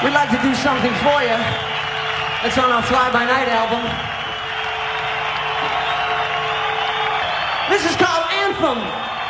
We'd like to do something for you. It's on our Fly By Night album. This is called Anthem.